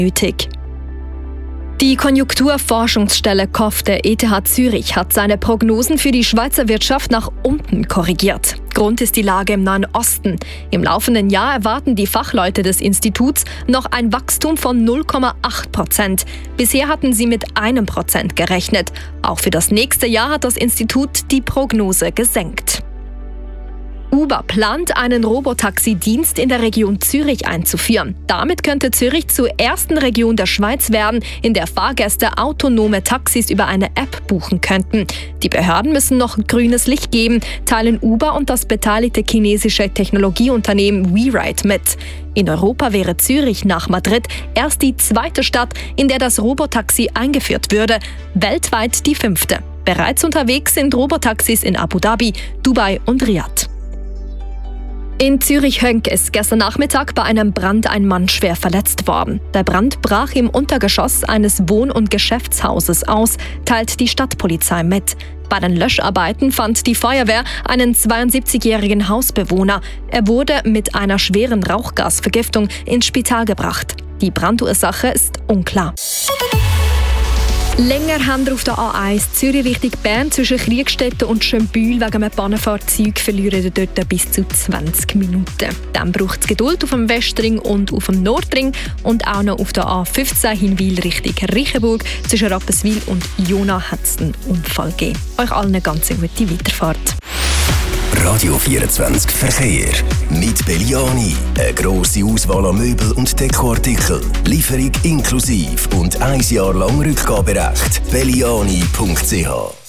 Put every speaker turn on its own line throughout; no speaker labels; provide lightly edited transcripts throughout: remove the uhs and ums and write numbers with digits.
nötig. Die Konjunkturforschungsstelle KOF der ETH Zürich hat seine Prognosen für die Schweizer Wirtschaft nach unten korrigiert. Grund ist die Lage im Nahen Osten. Im laufenden Jahr erwarten die Fachleute des Instituts noch ein Wachstum von 0,8%. Bisher hatten sie mit 1% gerechnet. Auch für das nächste Jahr hat das Institut die Prognose gesenkt. Uber plant, einen Robotaxi-Dienst in der Region Zürich einzuführen. Damit könnte Zürich zur ersten Region der Schweiz werden, in der Fahrgäste autonome Taxis über eine App buchen könnten. Die Behörden müssen noch grünes Licht geben, teilen Uber und das beteiligte chinesische Technologieunternehmen WeRide mit. In Europa wäre Zürich nach Madrid erst die zweite Stadt, in der das Robotaxi eingeführt würde, weltweit die 5. Bereits unterwegs sind Robotaxis in Abu Dhabi, Dubai und Riyadh. In Zürich-Hönk ist gestern Nachmittag bei einem Brand ein Mann schwer verletzt worden. Der Brand brach im Untergeschoss eines Wohn- und Geschäftshauses aus, teilt die Stadtpolizei mit. Bei den Löscharbeiten fand die Feuerwehr einen 72-jährigen Hausbewohner. Er wurde mit einer schweren Rauchgasvergiftung ins Spital gebracht. Die Brandursache ist unklar. Länger haben wir auf der A1 Zürich Richtung Bern zwischen Kriegstetten und Schönbühl wegen einem Pannenfahrzeug verlieren wir dort bis zu 20 Minuten. Dann braucht es Geduld auf dem Westring und auf dem Nordring und auch noch auf der A15 Hinwil Richtung Reichenburg. Zwischen Rapperswil und Jona hat es einen Unfall gegeben. Euch allen eine ganz gute Weiterfahrt.
Radio 24 Verkehr. Mit Belliani. Eine grosse Auswahl an Möbel und Dekoartikeln. Lieferung inklusive und 1 Jahr lang Rückgaberecht. Belliani.ch.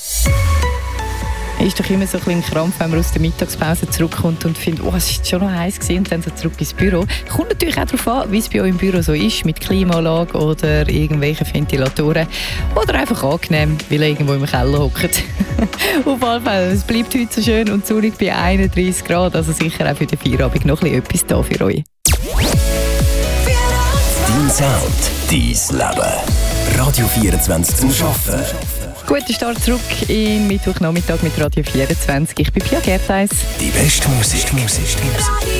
Ist doch immer so ein bisschen Krampf, wenn man aus der Mittagspause zurückkommt und findet, oh, es war schon noch heiß gewesen, und dann so zurück ins Büro. Kommt natürlich auch darauf an, wie es bei euch im Büro so ist, mit Klimaanlage oder irgendwelchen Ventilatoren. Oder einfach angenehm, weil ihr irgendwo im Keller hockt. Auf jeden Fall, es bleibt heute so schön und sonnig bei 31 Grad, also sicher auch für den Feierabend noch etwas da für euch.
Dein Sound, dein Leben. Radio 24 zum Arbeiten.
Guten Start zurück in Mittwochnachmittag mit Radio 24. Ich bin Pia Gertheis.
Die beste Musik.